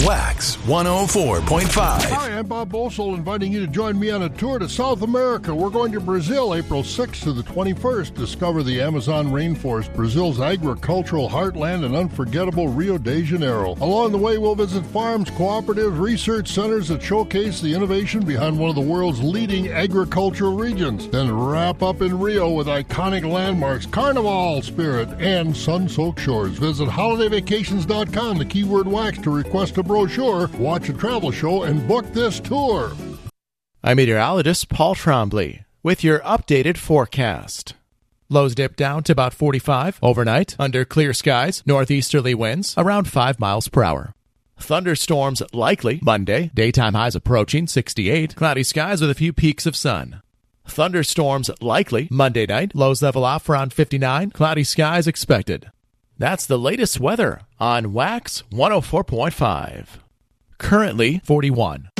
Wax 104.5. Hi, I'm Bob Bosel, inviting you to join me on a tour to South America. We're going to Brazil April 6th to the 21st. Discover the Amazon rainforest, Brazil's agricultural heartland, and unforgettable Rio de Janeiro. Along the way, we'll visit farms, cooperatives, research centers that showcase the innovation behind one of the world's leading agricultural regions. Then wrap up in Rio with iconic landmarks, Carnival spirit, and sun-soaked shores. Visit holidayvacations.com, the keyword wax, to request a brochure, watch a travel show, and book this tour. I'm meteorologist Paul Trombley with your updated forecast. Lows dip down to about 45 overnight under clear skies, northeasterly winds around 5 miles per hour. Thunderstorms likely Monday, daytime highs approaching 68, cloudy skies with a few peaks of sun. Thunderstorms likely Monday night, lows level off around 59, cloudy skies expected. That's the latest weather on Wax 104.5. Currently 41.